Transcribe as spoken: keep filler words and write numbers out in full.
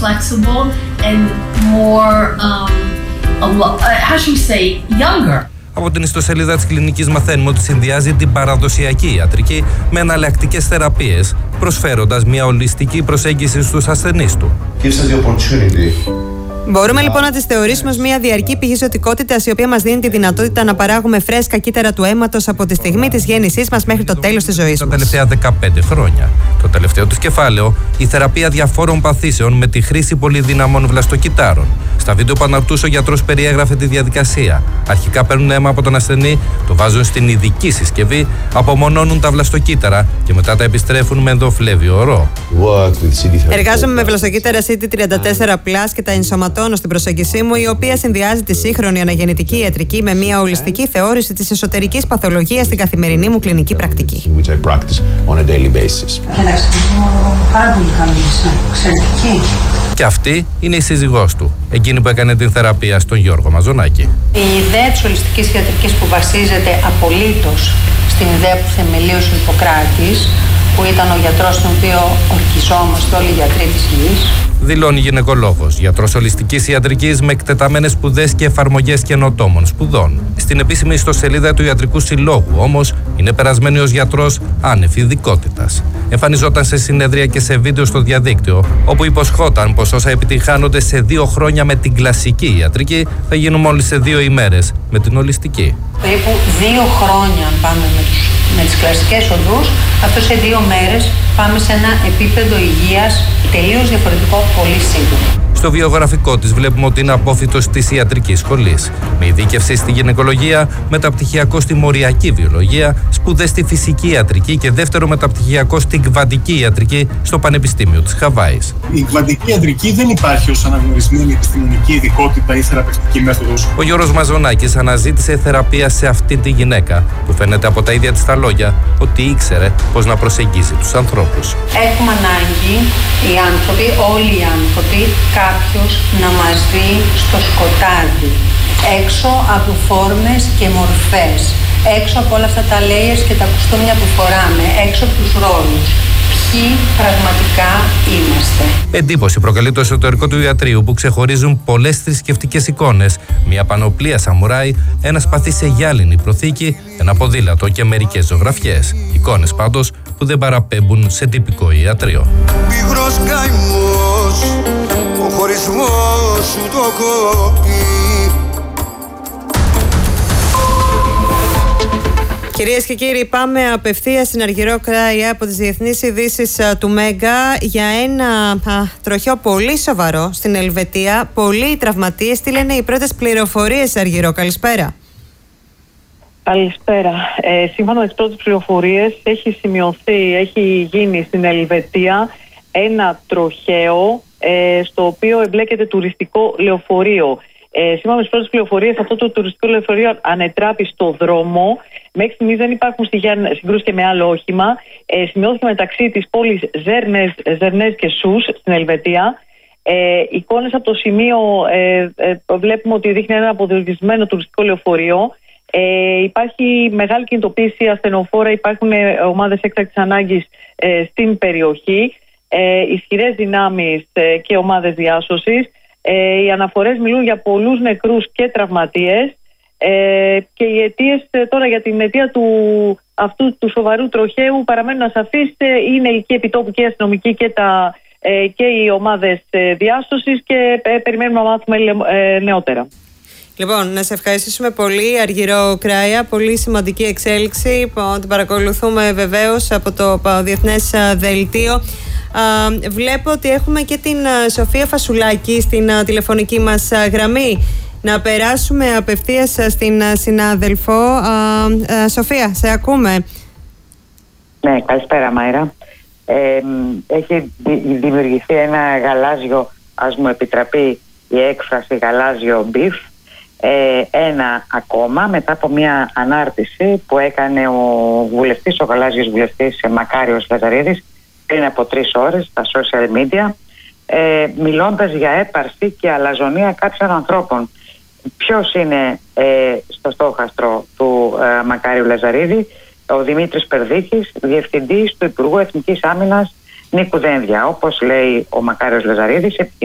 flexible and more, um, a lo- how should we say, younger. Από την ιστοσελίδα της κλινικής μαθαίνουμε ότι συνδυάζει την παραδοσιακή ιατρική με εναλλακτικές θεραπείες, προσφέροντας μια ολιστική προσέγγιση στους ασθενείς του. Μπορούμε λοιπόν να τις θεωρήσουμε ως μια διαρκή πηγή ζωτικότητας, η οποία μας δίνει τη δυνατότητα να παράγουμε φρέσκα κύτταρα του αίματος από τη στιγμή της γέννησής μας μέχρι το τέλος της ζωής μας. Τα τελευταία δεκαπέντε χρόνια. Το τελευταίο τους κεφάλαιο, η θεραπεία διαφόρων παθήσεων με τη χρήση πολυδύναμων βλαστοκυτάρων. Στα βίντεο που αναρτούσε ο γιατρός περιέγραφε τη διαδικασία. Αρχικά παίρνουν αίμα από τον ασθενή, το βάζουν στην ειδική συσκευή, απομονώνουν τα βλαστοκύτταρα και μετά τα επιστρέφουν με ενδοφλέβιο ορό. Εργάζομαι με βλαστοκύτταρα σι τι τριάντα τέσσερα πλας και τα ενσωματώνω στην προσέγγιση μου, η οποία συνδυάζει τη σύγχρονη αναγεννητική ιατρική με μια ολιστική θεώρηση της εσωτερικής παθολογίας στην καθημερινή μου κλινική πρακτική. Και αυτή είναι η σύζυγός του, εκείνη που έκανε την θεραπεία στον Γιώργο Μαζονάκη. Η ιδέα της ολιστικής ιατρικής που βασίζεται απολύτως στην ιδέα που θεμελίωσε ο Ιπποκράτης, που ήταν ο γιατρός τον οποίο ορκιζόμαστε όλοι οι γιατροί της γης. Δηλώνει γυναικολόγος, γιατρός ολιστικής ιατρικής με εκτεταμένες σπουδές και εφαρμογές καινοτόμων σπουδών. Στην επίσημη ιστοσελίδα του Ιατρικού Συλλόγου όμως είναι περασμένη ως γιατρός άνευ ειδικότητας. Εμφανιζόταν σε συνεδρία και σε βίντεο στο διαδίκτυο, όπου υποσχόταν πως όσα επιτυχάνονται σε δύο χρόνια με την κλασική ιατρική θα γίνουν μόλις σε δύο ημέρες με την ολιστική. Περίπου δύο χρόνια αν πάμε με, τους, με τις κλασικές οδούς, αυτό σε δύο μέρες πάμε σε ένα επίπεδο υγείας τελείως διαφορετικό, πολύ σύντομο. Στο βιογραφικό της βλέπουμε ότι είναι απόφοιτος της ιατρικής σχολής. Με ειδίκευση στη γυναικολογία, μεταπτυχιακό στη μοριακή βιολογία, σπουδές στη φυσική ιατρική και δεύτερο μεταπτυχιακό στην κβαντική ιατρική στο Πανεπιστήμιο της Χαβάης. Η κβαντική ιατρική δεν υπάρχει ως αναγνωρισμένη επιστημονική ειδικότητα ή θεραπευτική μέθοδος. Ο Γιώργος Μαζονάκης αναζήτησε θεραπεία σε αυτή τη γυναίκα, που φαίνεται από τα ίδια της τα λόγια ότι ήξερε πώς να προσεγγίσει τους ανθρώπους. Έχουμε ανάγκη οι άνθρωποι, όλοι οι άνθρωποι, κάποιος να μας δει στο σκοτάδι, έξω από φόρμες και μορφές, έξω από όλα αυτά τα layers και τα κουστούμια που φοράμε, έξω από τους ρόλους. Ποιοι πραγματικά είμαστε. Εντύπωση προκαλεί το εσωτερικό του ιατρείου, που ξεχωρίζουν πολλές θρησκευτικές εικόνες, μια πανοπλία σαμουράι, ένα σπαθί σε γυάλινη προθήκη, ένα ποδήλατο και μερικές ζωγραφιές. Εικόνες πάντως που δεν παραπέμπουν σε τυπικό ιατρείο. Πίγρος καημός, ο χωρισμός σου το κόπη. Κυρίες και κύριοι, πάμε απευθείας στην Αργυρό Κράια από τις διεθνείς ειδήσεις του Μέγκα για ένα α, τροχαίο πολύ σοβαρό στην Ελβετία. Πολλοί τραυματίες. Τι λένε οι πρώτες πληροφορίες, Αργυρό? Καλησπέρα. Καλησπέρα. Ε, σύμφωνα με τις πρώτες πληροφορίες, έχει σημειωθεί, έχει γίνει στην Ελβετία ένα τροχαίο ε, στο οποίο εμπλέκεται τουριστικό λεωφορείο. Ε, σύμφωνα με τις πρώτες πληροφορίες, αυτό το τουριστικό λεωφορείο ανετράπη στο δρόμο. Μέχρι στιγμής δεν υπάρχουν στοιχεία συγκρούσεις και με άλλο όχημα. Ε, σημειώθηκε μεταξύ της πόλης Ζέρνες, Ζερνές και Σούς στην Ελβετία. Ε, εικόνες από το σημείο ε, ε, βλέπουμε ότι δείχνει ένα αποδεδειγμένο τουριστικό λεωφορείο. Ε, υπάρχει μεγάλη κινητοποίηση ασθενοφόρα, υπάρχουν ε, ομάδες έκτακτης ανάγκης ε, στην περιοχή, ε, ισχυρές δυνάμεις ε, και ομάδες διάσωσης. Ε, οι αναφορές μιλούν για πολλούς νεκρούς και τραυματίες ε, και οι αιτίες ε, τώρα για την αιτία του, αυτού του σοβαρού τροχαίου παραμένουν ασαφείς. Ε, είναι εκεί επιτόπου και οι αστυνομικοί και, τα, ε, και οι ομάδες ε, διάσωσης και ε, περιμένουμε να μάθουμε ε, νεότερα. Λοιπόν, να σε ευχαριστήσουμε πολύ, Αργυρό Κράια. Πολύ σημαντική εξέλιξη. Την παρακολουθούμε βεβαίως από το Διεθνές Δελτίο. Βλέπω ότι έχουμε και την Σοφία Φασουλάκη στην τηλεφωνική μας γραμμή. Να περάσουμε απευθείας στην συνάδελφο. Σοφία, σε ακούμε. Ναι, καλησπέρα Μάιρα. Ε, έχει δημιουργηθεί ένα γαλάζιο, ας μου επιτραπεί η έκφραση, γαλάζιο μπιφ. Ε, ένα ακόμα μετά από μια ανάρτηση που έκανε ο βουλευτής, ο γαλάζιος βουλευτής Μακάριος Λαζαρίδης πριν από τρεις ώρες στα social media, ε, μιλώντας για έπαρση και αλαζονία κάποιων ανθρώπων. Ποιος είναι ε, στο στόχαστρο του ε, Μακάριου Λαζαρίδη? Ο Δημήτρης Περδίκης, διευθυντής του Υπουργού Εθνικής Άμυνας Νίκου Δένδια. Όπως λέει ο Μακάριος Λαζαρίδης,